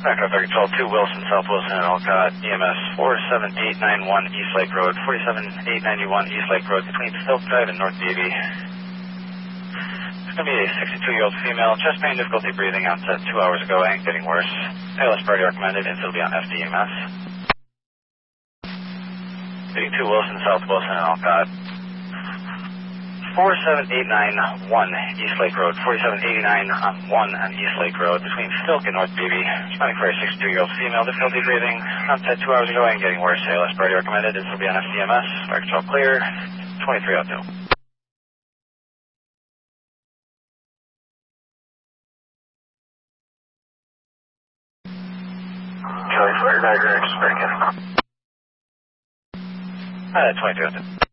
Back up, Control 2 Wilson, South Wilson, and Alcott, EMS 47891 East Lake Road, 47891 East Lake Road, between Silk Drive and North Beebe. It's going to be a 62-year-old female, chest pain, difficulty breathing, onset 2 hours ago, and getting worse. ALS priority recommended, and it'll be on FDMS. Being 2 Wilson, South Wilson, and Alcott. 47891 East Lake Road, 47891 on East Lake Road, between Silk and North Beebe. Responding for a 62-year-old female, difficulty breathing, onset 2 hours ago and getting worse. ALS priority recommended. This will be on FDMS. Fire control clear. 2302. Charlie Fire Niagara, very good. 2302.